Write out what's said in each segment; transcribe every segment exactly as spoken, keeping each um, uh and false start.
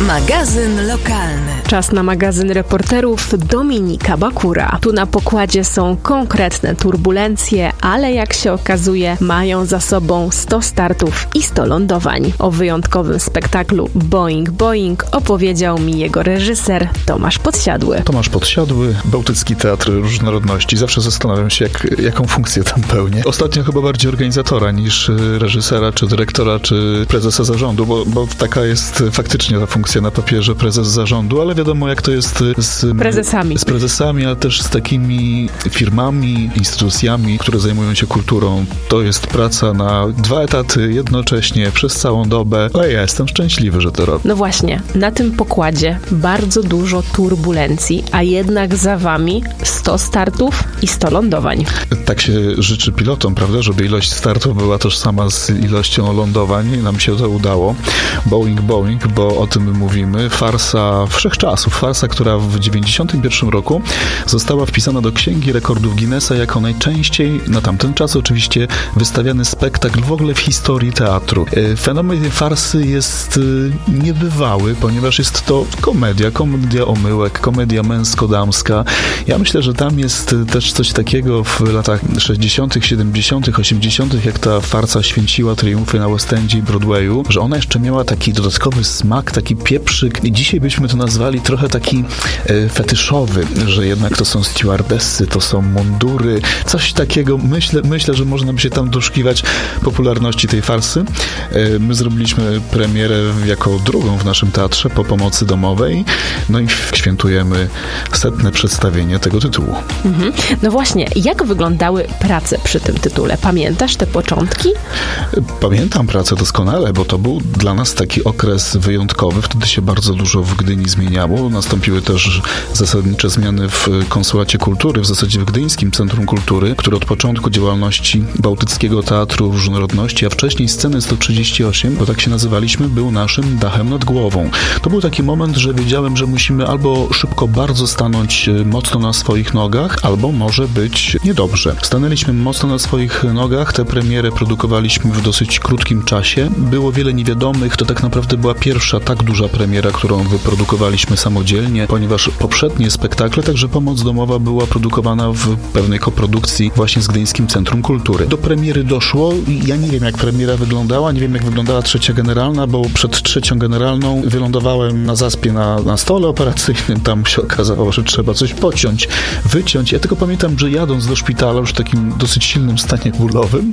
Magazyn lokalny. Czas na magazyn reporterów Dominika Bakura. Tu na pokładzie są konkretne turbulencje, ale jak się okazuje, mają za sobą sto startów i sto lądowań. O wyjątkowym spektaklu Boing Boing opowiedział mi jego reżyser Tomasz Podsiadły. Tomasz Podsiadły, Bałtycki Teatr Różnorodności. Zawsze zastanawiam się, jak, jaką funkcję tam pełnię. Ostatnio chyba bardziej organizatora niż reżysera, czy dyrektora, czy prezesa zarządu, bo, bo taka jest faktycznie ta funkcja na papierze, prezes zarządu, ale wiadomo, jak to jest z prezesami, z prezesami, ale też z takimi firmami, instytucjami, które zajmują się kulturą. To jest praca na dwa etaty jednocześnie przez całą dobę, ale ja jestem szczęśliwy, że to robię. No właśnie, na tym pokładzie bardzo dużo turbulencji, a jednak za wami sto startów i sto lądowań. Tak się życzy pilotom, prawda, żeby ilość startów była tożsama z ilością lądowań. Nam się to udało. Boing Boing, bo o tym mówimy. Farsa wszechczasów. Farsa, która w dziewięćdziesiątym pierwszym roku została wpisana do Księgi Rekordów Guinnessa jako najczęściej, na tamten czas oczywiście, wystawiany spektakl w ogóle w historii teatru. Fenomen tej farsy jest niebywały, ponieważ jest to komedia, komedia omyłek, komedia męsko-damska. Ja myślę, że tam jest też coś takiego w latach sześćdziesiątych, siedemdziesiątych, osiemdziesiątych, jak ta farsa święciła triumfy na West Endzie i Broadwayu, że ona jeszcze miała taki dodatkowy smak, taki pieprzyk. I dzisiaj byśmy to nazwali trochę taki e, fetyszowy, że jednak to są stewardessy, to są mundury, coś takiego. Myślę, myślę, że można by się tam doszukiwać popularności tej farsy. E, my zrobiliśmy premierę jako drugą w naszym teatrze po Pomocy Domowej, no i świętujemy setne przedstawienie tego tytułu. Mhm. No właśnie, jak wyglądały prace przy tym tytule? Pamiętasz te początki? Pamiętam pracę doskonale, bo to był dla nas taki okres wyjątkowy. Wtedy się bardzo dużo w Gdyni zmieniało. Nastąpiły też zasadnicze zmiany w Konsulacie Kultury, w zasadzie w Gdyńskim Centrum Kultury, które od początku działalności Bałtyckiego Teatru Różnorodności, a wcześniej Sceny sto trzydzieści osiem, bo tak się nazywaliśmy, był naszym dachem nad głową. To był taki moment, że wiedziałem, że musimy albo szybko bardzo stanąć mocno na swoich nogach, albo może być niedobrze. Stanęliśmy mocno na swoich nogach, te premiery produkowaliśmy w dosyć krótkim czasie. Było wiele niewiadomych, to tak naprawdę była pierwsza tak duża premiera, którą wyprodukowaliśmy samodzielnie, ponieważ poprzednie spektakle, także Pomoc Domowa, była produkowana w pewnej koprodukcji właśnie z Gdyńskim Centrum Kultury. Do premiery doszło i ja nie wiem, jak premiera wyglądała, nie wiem, jak wyglądała trzecia generalna, bo przed trzecią generalną wylądowałem na zaspie na, na stole operacyjnym, tam się okazało, że trzeba coś pociąć, wyciąć. Ja tylko pamiętam, że jadąc do szpitala już w takim dosyć silnym stanie bólowym,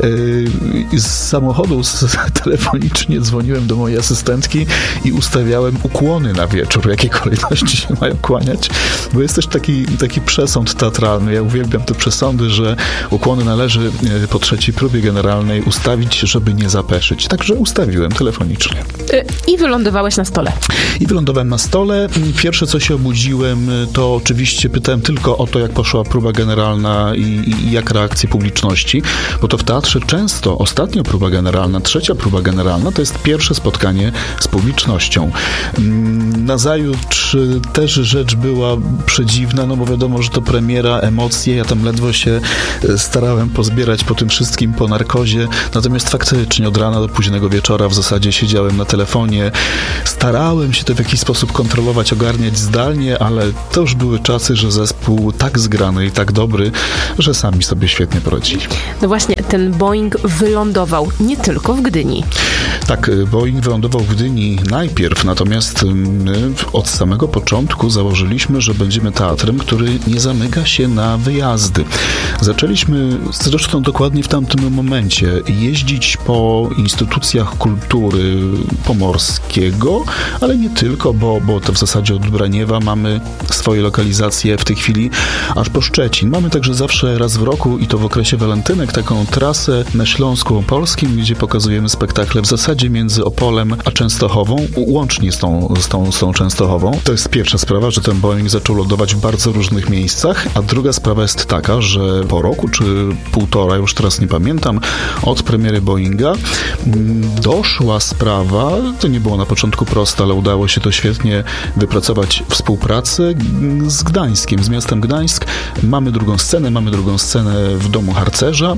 yy, z samochodu z, telefonicznie dzwoniłem do mojej asystentki i ustawiałem ukłony na wieczór, w jakiej kolejności się mają kłaniać, bo jest też taki, taki przesąd teatralny. Ja uwielbiam te przesądy, że ukłony należy po trzeciej próbie generalnej ustawić, żeby nie zapeszyć. Także ustawiłem telefonicznie. I wylądowałeś na stole. I wylądowałem na stole. Pierwsze, co się obudziłem, to oczywiście pytałem tylko o to, jak poszła próba generalna i, i jak reakcje publiczności, bo to w teatrze często ostatnia próba generalna, trzecia próba generalna to jest pierwsze spotkanie z publicznością. Nazajutrz też rzecz była przedziwna, no bo wiadomo, że to premiera, emocje, ja tam ledwo się starałem pozbierać po tym wszystkim, po narkozie, natomiast faktycznie od rana do późnego wieczora w zasadzie siedziałem na telefonie, starałem się to w jakiś sposób kontrolować, ogarniać zdalnie, ale to już były czasy, że zespół tak zgrany i tak dobry, że sami sobie świetnie poradzili. No właśnie, ten Boing wylądował nie tylko w Gdyni. Tak, Boing wylądował w Gdyni najpierw, natomiast my od samego początku założyliśmy, że będziemy teatrem, który nie zamyka się na wyjazdy. Zaczęliśmy zresztą dokładnie w tamtym momencie jeździć po instytucjach kultury pomorskiego, ale nie tylko, bo, bo to w zasadzie od Braniewa mamy swoje lokalizacje w tej chwili aż po Szczecin. Mamy także zawsze raz w roku i to w okresie walentynek taką trasę na Śląsku Opolskim, gdzie pokazujemy spektakle w zasadzie między Opolem a Częstochową, łącznie z tą, z tą, z tą Częstochową. Częstochową. To jest pierwsza sprawa, że ten Boeing zaczął lądować w bardzo różnych miejscach, a druga sprawa jest taka, że po roku czy półtora, już teraz nie pamiętam, od premiery Boeinga doszła sprawa, to nie było na początku proste, ale udało się to świetnie wypracować, współpracę z Gdańskiem, z miastem Gdańsk. Mamy drugą scenę, mamy drugą scenę w domu harcerza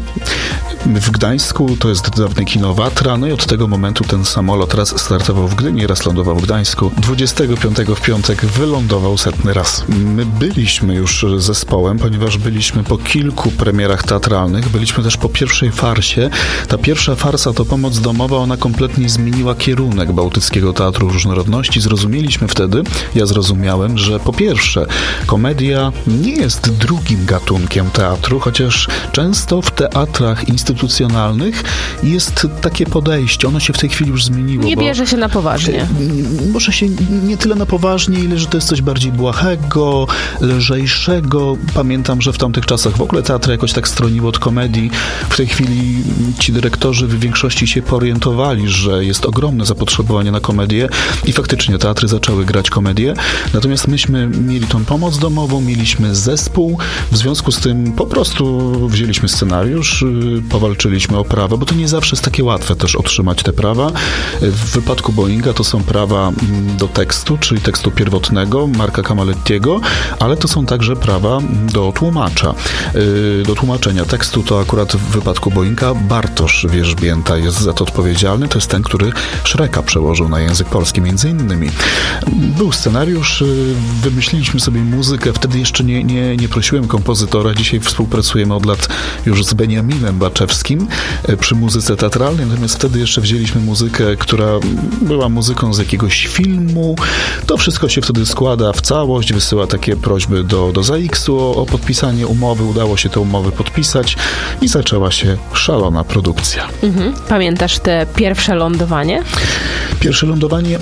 w Gdańsku, to jest dawne kino Watra, no i od tego momentu ten samolot raz startował w Gdyni, raz lądował w Gdańsku. dwudziestego piątego w piątek wylądował setny raz. My byliśmy już zespołem, ponieważ byliśmy po kilku premierach teatralnych, byliśmy też po pierwszej farsie. Ta pierwsza farsa to Pomoc domowa, ona kompletnie zmieniła kierunek Bałtyckiego Teatru Różnorodności. Zrozumieliśmy wtedy, ja zrozumiałem, że po pierwsze komedia nie jest drugim gatunkiem teatru, chociaż często w teatrach instytucjonalnych jest takie podejście, ono się w tej chwili już zmieniło. Nie bierze się na poważnie. Może się nie tyle na poważnie, ile że to jest coś bardziej błahego, lżejszego. Pamiętam, że w tamtych czasach w ogóle teatr jakoś tak stroniło od komedii. W tej chwili ci dyrektorzy w większości się poorientowali, że jest ogromne zapotrzebowanie na komedię i faktycznie teatry zaczęły grać komedię. Natomiast myśmy mieli tą pomoc domową, mieliśmy zespół, w związku z tym po prostu wzięliśmy scenariusz, powalczyliśmy o prawa, bo to nie zawsze jest takie łatwe też otrzymać te prawa. W wypadku Boeinga to są prawa do tekstu, czyli tekstu pierwotnego Marka Kamalettiego, ale to są także prawa do tłumacza. Do tłumaczenia tekstu to akurat w wypadku Boeinga Bartosz Wierzbięta jest za to odpowiedzialny. To jest ten, który Shreka przełożył na język polski między innymi. Był scenariusz, wymyśliliśmy sobie muzykę, wtedy jeszcze nie, nie, nie prosiłem kompozytora, dzisiaj współpracujemy od lat już z Beniaminem Baczewskim przy muzyce teatralnej, natomiast wtedy jeszcze wzięliśmy muzykę, która była muzyką z jakiegoś filmu. To wszystko się wtedy składa w całość, wysyła takie prośby do, do ZAIKS-u o, o podpisanie umowy, udało się te umowy podpisać i zaczęła się szalona produkcja. Mhm. Pamiętasz te pierwsze lądowanie? Pierwsze lądowanie...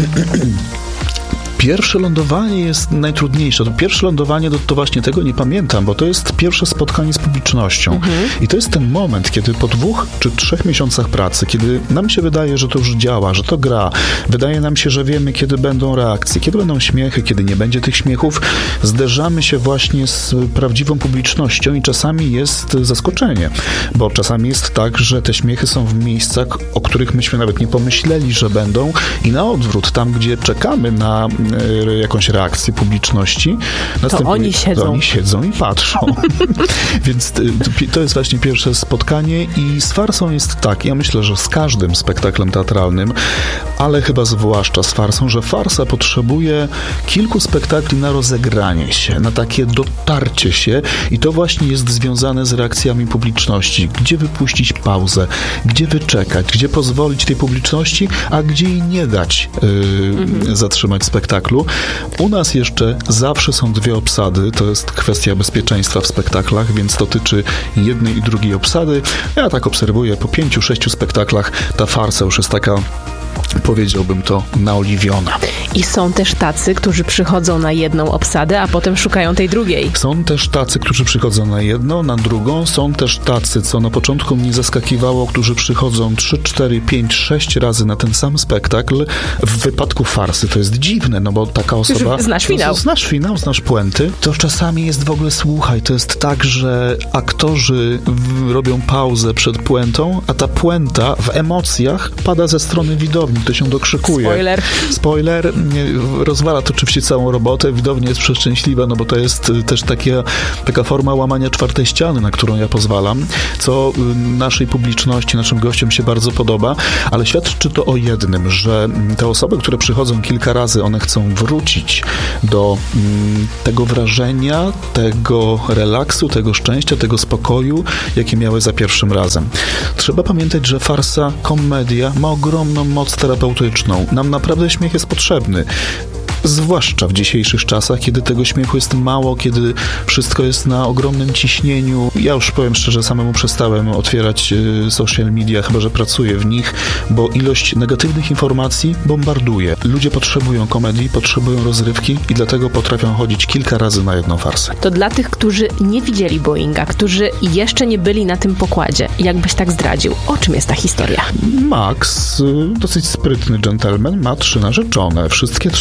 Pierwsze lądowanie jest najtrudniejsze. To pierwsze lądowanie, to, to właśnie tego nie pamiętam, bo to jest pierwsze spotkanie z publicznością. Mhm. I to jest ten moment, kiedy po dwóch czy trzech miesiącach pracy, kiedy nam się wydaje, że to już działa, że to gra, wydaje nam się, że wiemy, kiedy będą reakcje, kiedy będą śmiechy, kiedy nie będzie tych śmiechów, zderzamy się właśnie z prawdziwą publicznością i czasami jest zaskoczenie, bo czasami jest tak, że te śmiechy są w miejscach, o których myśmy nawet nie pomyśleli, że będą i na odwrót, tam gdzie czekamy na jakąś reakcję publiczności. To oni siedzą. To oni siedzą i patrzą. Więc to jest właśnie pierwsze spotkanie i z farsą jest tak, ja myślę, że z każdym spektaklem teatralnym, ale chyba zwłaszcza z farsą, że farsa potrzebuje kilku spektakli na rozegranie się, na takie dotarcie się i to właśnie jest związane z reakcjami publiczności. Gdzie wypuścić pauzę, gdzie wyczekać, gdzie pozwolić tej publiczności, a gdzie jej nie dać yy, mhm. zatrzymać spektakl. U nas jeszcze zawsze są dwie obsady, to jest kwestia bezpieczeństwa w spektaklach, więc dotyczy jednej i drugiej obsady. Ja tak obserwuję, po pięciu, sześciu spektaklach ta farsa już jest taka, powiedziałbym to, naoliwiona. I są też tacy, którzy przychodzą na jedną obsadę, a potem szukają tej drugiej. Są też tacy, którzy przychodzą na jedną, na drugą. Są też tacy, co na początku mnie zaskakiwało, którzy przychodzą trzy, cztery, pięć, sześć razy na ten sam spektakl. W wypadku farsy to jest dziwne, no bo taka osoba... Już znasz finał. Znasz finał, znasz puenty. To czasami jest w ogóle, słuchaj, to jest tak, że aktorzy w, robią pauzę przed puentą, a ta puenta w emocjach pada ze strony widowni. To się dokrzykuje. Spoiler. Spoiler. Rozwala to oczywiście całą robotę. Widownia jest przeszczęśliwa, no bo to jest też takie, taka forma łamania czwartej ściany, na którą ja pozwalam, co naszej publiczności, naszym gościom się bardzo podoba, ale świadczy to o jednym, że te osoby, które przychodzą kilka razy, one chcą wrócić do mm, tego wrażenia, tego relaksu, tego szczęścia, tego spokoju, jakie miały za pierwszym razem. Trzeba pamiętać, że farsa, komedia ma ogromną moc terapeutyczną. Nam naprawdę śmiech jest potrzebny. Zwłaszcza w dzisiejszych czasach, kiedy tego śmiechu jest mało, kiedy wszystko jest na ogromnym ciśnieniu. Ja już powiem szczerze, samemu przestałem otwierać social media, chyba że pracuję w nich, bo ilość negatywnych informacji bombarduje. Ludzie potrzebują komedii, potrzebują rozrywki i dlatego potrafią chodzić kilka razy na jedną farsę. To dla tych, którzy nie widzieli Boeinga, którzy jeszcze nie byli na tym pokładzie, jakbyś tak zdradził, o czym jest ta historia? Max, dosyć sprytny dżentelmen, ma trzy narzeczone. Wszystkie trzy to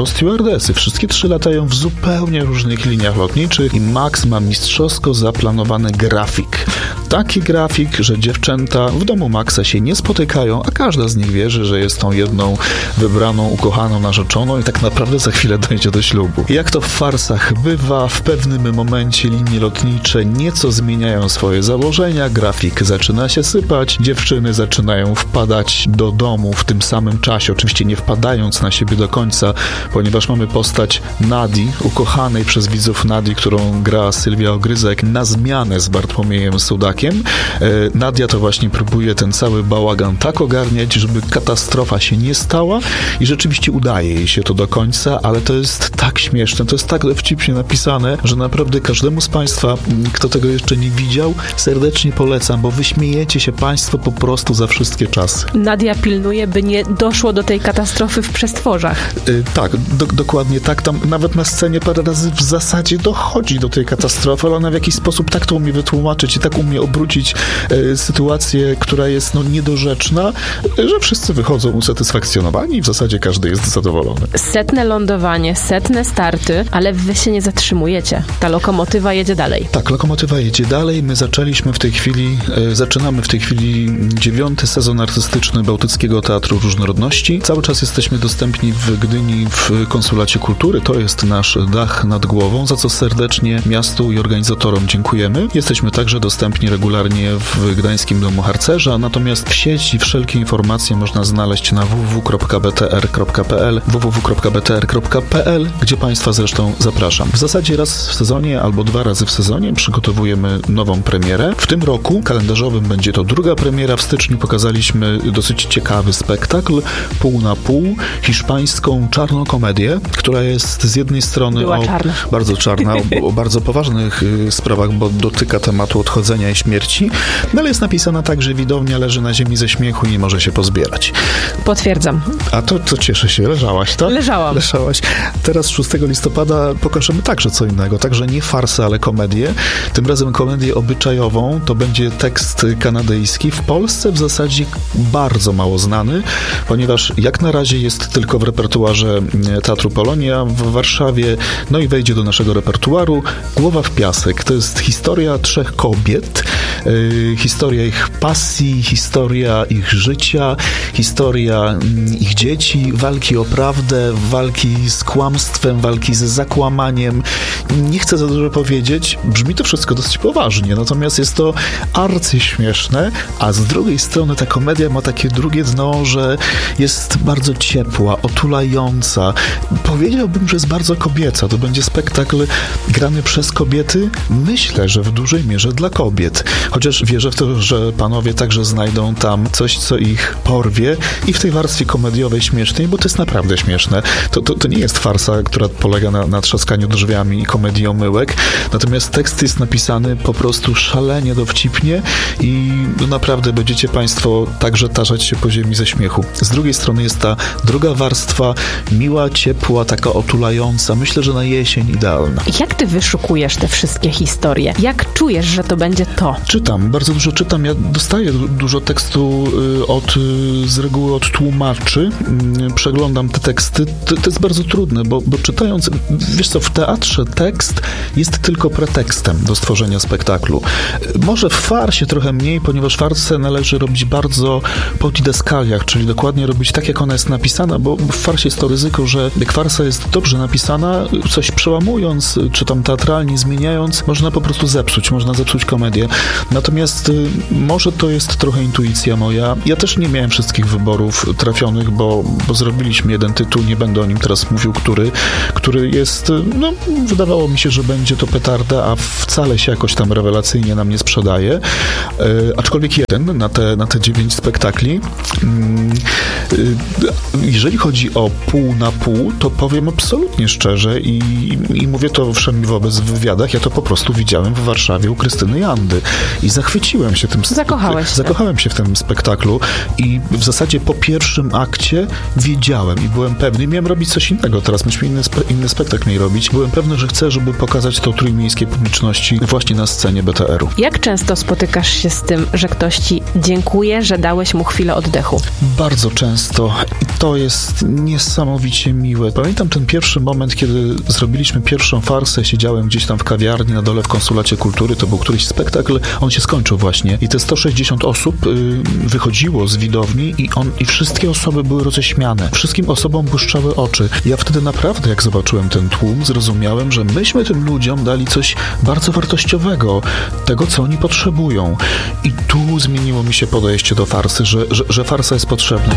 stewardesy. Wszystkie trzy latają w zupełnie różnych liniach lotniczych i Max ma mistrzowsko zaplanowany grafik. Taki grafik, że dziewczęta w domu Maxa się nie spotykają, a każda z nich wierzy, że jest tą jedną wybraną, ukochaną, narzeczoną i tak naprawdę za chwilę dojdzie do ślubu. Jak to w farsach bywa, w pewnym momencie linie lotnicze nieco zmieniają swoje założenia, grafik zaczyna się sypać, dziewczyny zaczynają wpadać do domu w tym samym czasie, oczywiście nie wpadając na siebie do końca, ponieważ mamy postać Nadii, ukochanej przez widzów Nadii, którą gra Sylwia Ogryzek, na zmianę z Bartłomiejem Sudakiem. E, Nadia to właśnie próbuje ten cały bałagan tak ogarniać, żeby katastrofa się nie stała i rzeczywiście udaje jej się to do końca, ale to jest tak śmieszne, to jest tak dowcipnie napisane, że naprawdę każdemu z Państwa, kto tego jeszcze nie widział, serdecznie polecam, bo wyśmiejecie się Państwo po prostu za wszystkie czasy. Nadia pilnuje, by nie doszło do tej katastrofy w przestworzach. Yy, tak, do, dokładnie tak. Tam nawet na scenie parę razy w zasadzie dochodzi do tej katastrofy, ale ona w jakiś sposób tak to umie wytłumaczyć i tak umie obrócić yy, sytuację, która jest no, niedorzeczna, yy, że wszyscy wychodzą usatysfakcjonowani i w zasadzie każdy jest zadowolony. Setne lądowanie, setne starty, ale wy się nie zatrzymujecie. Ta lokomotywa jedzie dalej. Tak, lokomotywa jedzie dalej. My zaczęliśmy w tej chwili, yy, zaczynamy w tej chwili dziewiąty sezon artystyczny Bałtyckiego Teatru Różnorodności. Cały czas jesteśmy dostępni w Gdyni w Konsulacie Kultury. To jest nasz dach nad głową, za co serdecznie miastu i organizatorom dziękujemy. Jesteśmy także dostępni regularnie w Gdańskim Domu Harcerza, natomiast w sieci wszelkie informacje można znaleźć na w w w kropka b t r kropka p l w w w kropka b t r kropka p l, gdzie Państwa zresztą zapraszam. W zasadzie raz w sezonie albo dwa razy w sezonie przygotowujemy nową premierę. W tym roku kalendarzowym będzie to druga premiera. W styczniu pokazaliśmy dosyć ciekawy spektakl, pół na pół, hiszpańską czarną komedię, która jest z jednej strony Była o, czarna. bardzo czarna, o, o bardzo poważnych y, sprawach, bo dotyka tematu odchodzenia i śmierci, no ale jest napisana tak, że widownia leży na ziemi ze śmiechu i nie może się pozbierać. Potwierdzam. A to, to cieszę się, leżałaś, tak? Leżałam. Leżałaś. Teraz szóstego listopada pokażemy także co innego, także nie farsę, ale komedię. Tym razem komedię obyczajową, to będzie tekst kanadyjski. W Polsce w zasadzie bardzo mało znany, ponieważ jak na razie jest tylko w repertuarze Teatru Polonia w Warszawie, no i wejdzie do naszego repertuaru Głowa w piasek. To jest historia trzech kobiet, yy, historia ich pasji, historia ich życia, historia ich dzieci, walki o prawdę, walki z kłamstwem, walki z zakłamaniem. Nie chcę za dużo powiedzieć, brzmi to wszystko dosyć poważnie, natomiast jest to arcyśmieszne, a z drugiej strony ta komedia ma takie drugie dno, że jest bardzo ciepła, otulająca. Powiedziałbym, że jest bardzo kobieca. To będzie spektakl grany przez kobiety. Myślę, że w dużej mierze dla kobiet. Chociaż wierzę w to, że panowie także znajdą tam coś, co ich porwie i w tej warstwie komediowej śmiesznej, bo to jest naprawdę śmieszne. To, to, to nie jest farsa, która polega na, na trzaskaniu drzwiami i komedii omyłek. Natomiast tekst jest napisany po prostu szalenie dowcipnie i naprawdę będziecie Państwo także tarzać się po ziemi ze śmiechu. Z drugiej strony jest ta druga warstwa, miła, ciepła, taka otulająca. Myślę, że na jesień idealna. Jak ty wyszukujesz te wszystkie historie? Jak czujesz, że to będzie to? Czytam, bardzo dużo czytam. Ja dostaję du- dużo tekstu y, od, y, z reguły od tłumaczy. Y, przeglądam te teksty. To, to jest bardzo trudne, bo, bo czytając, wiesz co, w teatrze tekst jest tylko pretekstem do stworzenia spektaklu. Y, może w farsie trochę mniej, ponieważ farsę należy robić bardzo po dideskaliach, czyli dokładnie robić tak, jak ona jest napisana, bo w farsie jest to ryzyko, że jak farsa jest dobrze napisana, coś przełamując, czy tam teatralnie zmieniając, można po prostu zepsuć, można zepsuć komedię. Natomiast y, może to jest trochę intuicja moja. Ja też nie miałem wszystkich wyborów trafionych, bo, bo zrobiliśmy jeden tytuł, nie będę o nim teraz mówił, który, który jest, no, wydawało mi się, że będzie to petarda, a wcale się jakoś tam rewelacyjnie nam nie sprzedaje. Y, aczkolwiek jeden na te, na te dziewięć spektakli. Y, y, jeżeli chodzi o pół na pół, to powiem absolutnie szczerze i, i mówię to wszem wobec w wywiadach, ja to po prostu widziałem w Warszawie u Krystyny Jandy. i zachwyciłem się tym. Zakochałeś się. Zakochałem się w tym spektaklu i w zasadzie po pierwszym akcie wiedziałem i byłem pewny, i miałem robić coś innego. Teraz myśmy inny, spe, inny spektakl mieli robić. Byłem pewny, że chcę, żeby pokazać to trójmiejskiej publiczności właśnie na scenie B T R-u. Jak często spotykasz się z tym, że ktoś ci dziękuję, że dałeś mu chwilę oddechu? Bardzo często i to jest niesamowicie miłe. Pamiętam ten pierwszy moment, kiedy zrobiliśmy pierwszą farsę, siedziałem gdzieś tam w kawiarni na dole w Konsulacie Kultury, to był któryś spektakl, on się skończył właśnie i te sto sześćdziesiąt osób y, wychodziło z widowni i, on, i wszystkie osoby były roześmiane. Wszystkim osobom błyszczały oczy. Ja wtedy naprawdę, jak zobaczyłem ten tłum, zrozumiałem, że myśmy tym ludziom dali coś bardzo wartościowego, tego, co oni potrzebują. I tu zmieniło mi się podejście do farsy, że, że, że farsa jest potrzebna.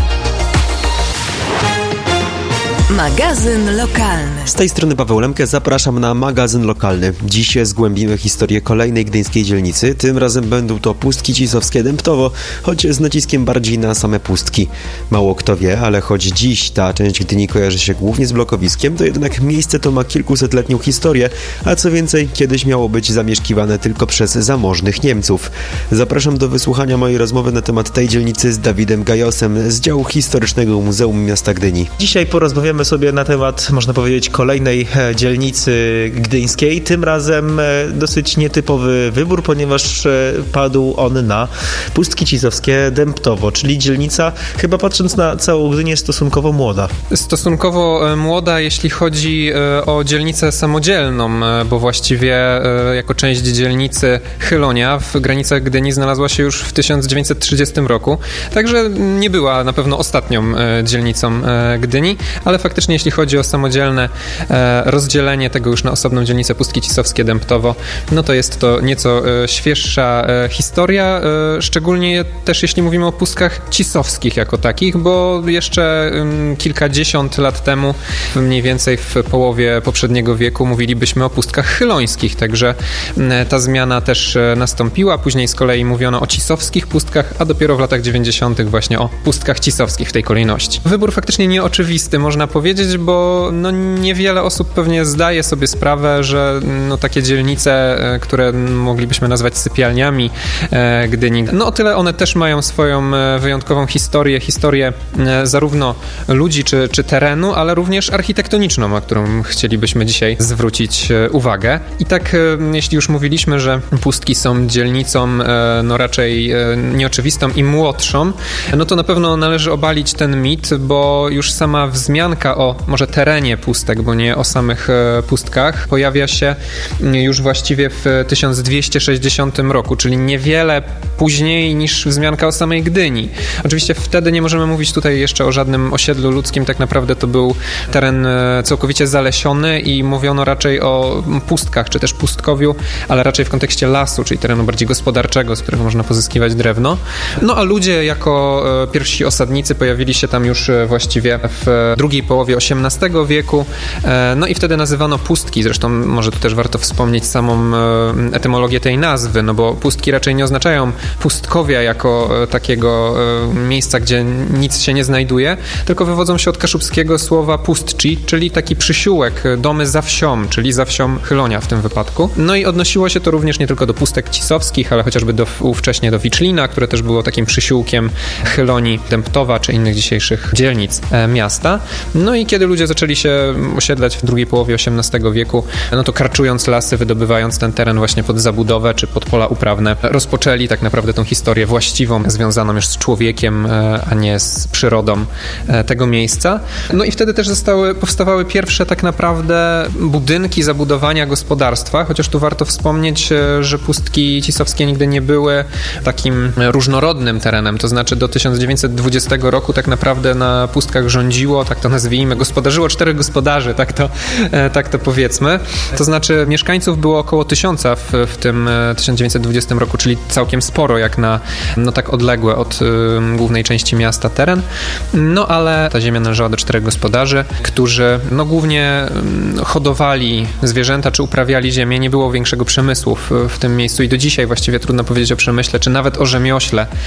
Magazyn lokalny. Z tej strony Paweł Lemke, zapraszam na magazyn lokalny. Dziś zgłębimy historię kolejnej gdyńskiej dzielnicy. Tym razem będą to Pustki Cisowskie Dębtowo, choć z naciskiem bardziej na same pustki. Mało kto wie, ale choć dziś ta część Gdyni kojarzy się głównie z blokowiskiem, to jednak miejsce to ma kilkusetletnią historię, a co więcej, kiedyś miało być zamieszkiwane tylko przez zamożnych Niemców. Zapraszam do wysłuchania mojej rozmowy na temat tej dzielnicy z Dawidem Gajosem z działu historycznego Muzeum Miasta Gdyni. Dzisiaj porozmawiamy sobie na temat, można powiedzieć, kolejnej dzielnicy gdyńskiej. Tym razem dosyć nietypowy wybór, ponieważ padł on na Pustki Cisowskie Dębtowo, czyli dzielnica, chyba patrząc na całą Gdynię, stosunkowo młoda. Stosunkowo młoda, jeśli chodzi o dzielnicę samodzielną, bo właściwie jako część dzielnicy Chylonia w granicach Gdyni znalazła się już w tysiąc dziewięćset trzydziestym roku, także nie była na pewno ostatnią dzielnicą Gdyni, ale faktycznie jeśli chodzi o samodzielne e, rozdzielenie tego już na osobną dzielnicę Pustki Cisowskie Dębtowo, no to jest to nieco e, świeższa e, historia, e, szczególnie też jeśli mówimy o pustkach cisowskich jako takich, bo jeszcze e, kilkadziesiąt lat temu, mniej więcej w połowie poprzedniego wieku, mówilibyśmy o pustkach chylońskich, także e, ta zmiana też e, nastąpiła. Później z kolei mówiono o cisowskich pustkach, a dopiero w latach dziewięćdziesiątych właśnie o pustkach cisowskich w tej kolejności. Wybór faktycznie nieoczywisty, można powiedzieć, bo no, niewiele osób pewnie zdaje sobie sprawę, że no, takie dzielnice, które moglibyśmy nazwać sypialniami e, Gdyni, no o tyle one też mają swoją wyjątkową historię, historię e, zarówno ludzi czy, czy terenu, ale również architektoniczną, na którą chcielibyśmy dzisiaj zwrócić e, uwagę. I tak, e, jeśli już mówiliśmy, że pustki są dzielnicą e, no raczej e, nieoczywistą i młodszą, no to na pewno należy obalić ten mit, bo już sama wzmianka o może terenie pustek, bo nie o samych e, pustkach, pojawia się już właściwie w tysiąc dwieście sześćdziesiątym roku, czyli niewiele później niż wzmianka o samej Gdyni. Oczywiście wtedy nie możemy mówić tutaj jeszcze o żadnym osiedlu ludzkim, tak naprawdę to był teren e, całkowicie zalesiony i mówiono raczej o pustkach, czy też pustkowiu, ale raczej w kontekście lasu, czyli terenu bardziej gospodarczego, z którego można pozyskiwać drewno. No a ludzie jako e, pierwsi osadnicy pojawili się tam już e, właściwie w drugiej połowie osiemnastego wieku, no i wtedy nazywano pustki, zresztą może tu też warto wspomnieć samą etymologię tej nazwy, no bo pustki raczej nie oznaczają pustkowia jako takiego miejsca, gdzie nic się nie znajduje, tylko wywodzą się od kaszubskiego słowa pustci, czyli taki przysiółek, domy za wsią, czyli za wsią Chylonia w tym wypadku. No i odnosiło się to również nie tylko do pustek cisowskich, ale chociażby do, ówcześnie do Wiczlina, które też było takim przysiółkiem Chylonii, Dębtowa czy innych dzisiejszych dzielnic miasta. No i kiedy ludzie zaczęli się osiedlać w drugiej połowie osiemnastego wieku, no to karczując lasy, wydobywając ten teren właśnie pod zabudowę czy pod pola uprawne, rozpoczęli tak naprawdę tą historię właściwą, związaną już z człowiekiem, a nie z przyrodą tego miejsca. No i wtedy też zostały, powstawały pierwsze tak naprawdę budynki, zabudowania gospodarstwa, chociaż tu warto wspomnieć, że pustki cisowskie nigdy nie były takim różnorodnym terenem, to znaczy do tysiąc dziewięćset dwudziestego roku tak naprawdę na pustkach rządziło, tak to nazwijmy, gospodarzyło czterech gospodarzy, tak to, tak to powiedzmy. To znaczy mieszkańców było około tysiąca w, w tym tysiąc dziewięćset dwudziestym roku, czyli całkiem sporo jak na no tak odległe od y, głównej części miasta teren. No ale ta ziemia należała do czterech gospodarzy, którzy no głównie y, hodowali zwierzęta czy uprawiali ziemię. Nie było większego przemysłu w, w tym miejscu i do dzisiaj właściwie trudno powiedzieć o przemyśle, czy nawet o rzemiośle